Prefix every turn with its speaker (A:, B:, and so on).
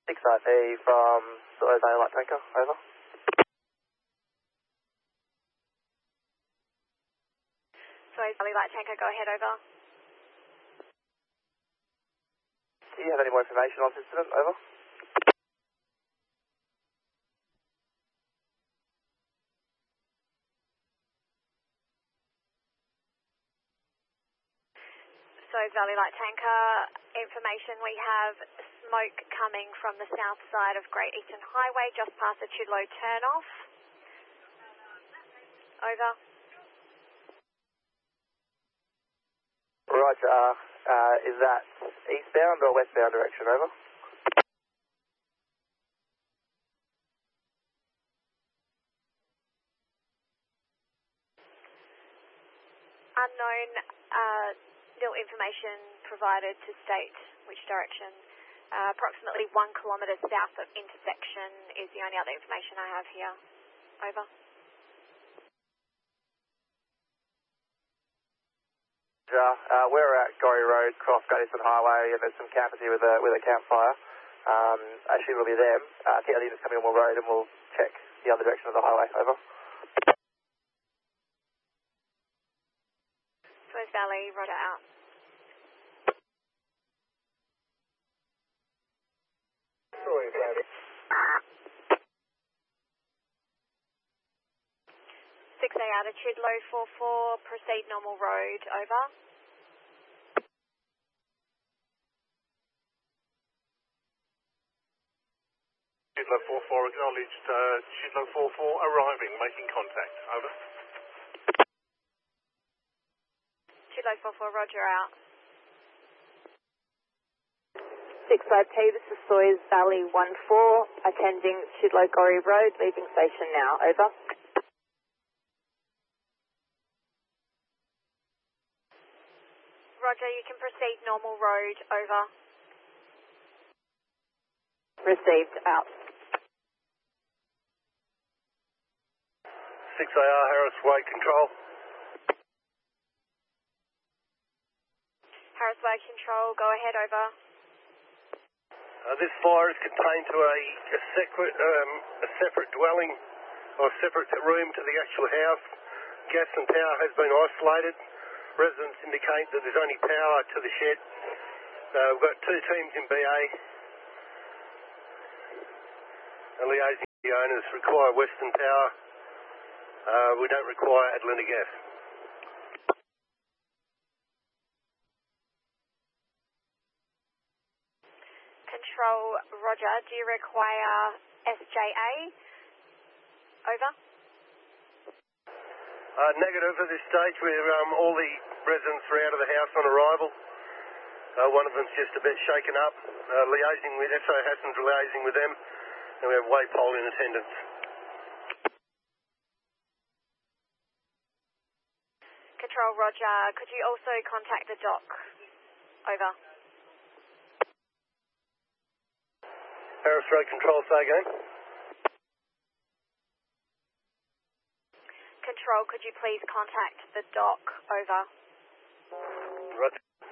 A: 6IP from Soy Valley Light Tanker, over.
B: Soy Valley Light Tanker, go ahead, over.
A: Do you have any more information on this incident, over?
B: Soy Valley Light Tanker, information, we have smoke coming from the south side of Great Eastern Highway, just past the Chidlow turnoff. Over.
A: Roger, is that eastbound or westbound direction, over?
B: Unknown, nil information provided to state which direction. Approximately 1 kilometre south of intersection is the only other information I have here. Over.
A: We're at Gorrie Road, cross Great Eastern Highway, and there's some campers here with a campfire. I assume it'll be them. I think the unit's coming on Mill Road, and we'll check the other direction of the highway. Over.
B: Soy Valley, roger out.
A: Soy Valley.
B: 6A out of Chidlow 44, proceed normal road, over.
C: Chidlow 44 acknowledged, Chidlow 44 arriving, making contact, over.
B: Chidlow 44, roger out.
D: 6IP, this is Soy Valley 14, attending Chidlow Gorrie Road, leaving station now, over.
B: Roger, you can proceed normal road, over.
D: Received, out.
C: 6AR Harris Way Control.
B: Harris Way Control, go ahead, over.
C: This fire is contained to a separate dwelling or separate room to the actual house. Gas and power has been isolated. Residents indicate that there's only power to the shed. We've got 2 teams in BA. And liaising with the owners require Western Power. We don't require Atlanta Gas.
B: Control, roger. Do you require SJA? Over.
C: Negative at this stage, where all the residents are out of the house on arrival. One of them's just a bit shaken up. Liaising with SO Hassan's liaising with them, and we have Waypole in attendance.
B: Control, roger. Could you also contact the dock? Over.
C: Harris Road Control, say again.
B: Control, could you please contact the dock? Over.
C: Roger.